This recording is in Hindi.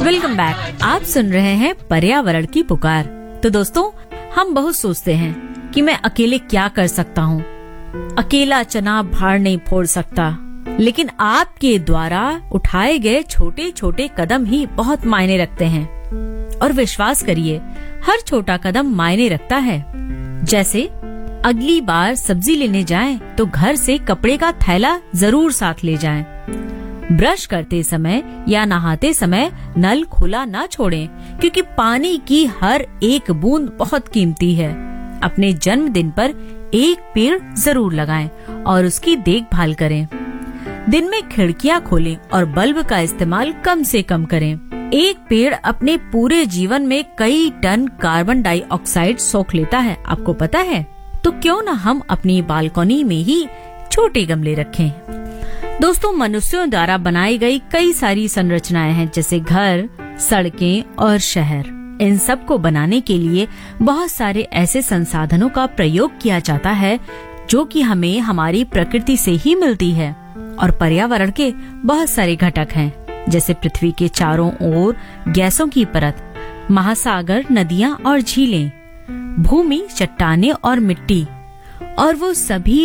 Welcome back. आप सुन रहे हैं पर्यावरण की पुकार। तो दोस्तों, हम बहुत सोचते हैं कि मैं अकेले क्या कर सकता हूँ, अकेला चना भाड़ नहीं फोड़ सकता। लेकिन आपके द्वारा उठाए गए छोटे छोटे कदम ही बहुत मायने रखते हैं। और विश्वास करिए, हर छोटा कदम मायने रखता है। जैसे अगली बार सब्जी लेने जाएं तो घर से कपड़े का थैला जरूर साथ ले जाएं। ब्रश करते समय या नहाते समय नल खुला ना छोड़ें, क्योंकि पानी की हर एक बूंद बहुत कीमती है। अपने जन्मदिन पर एक पेड़ जरूर लगाएं और उसकी देखभाल करें। दिन में खिड़कियां खोलें और बल्ब का इस्तेमाल कम से कम करें। एक पेड़ अपने पूरे जीवन में कई टन कार्बन डाइऑक्साइड सोख लेता है, आपको पता है? तो क्यों न हम अपनी बालकनी में ही छोटे गमले रखें। दोस्तों, मनुष्यों द्वारा बनाई गई कई सारी संरचनाएं हैं, जैसे घर, सड़कें और शहर। इन सब को बनाने के लिए बहुत सारे ऐसे संसाधनों का प्रयोग किया जाता है जो कि हमें हमारी प्रकृति से ही मिलती है। और पर्यावरण के बहुत सारे घटक हैं, जैसे पृथ्वी के चारों ओर गैसों की परत, महासागर, नदियां और झीलें, भूमि, चट्टानें और मिट्टी, और वो सभी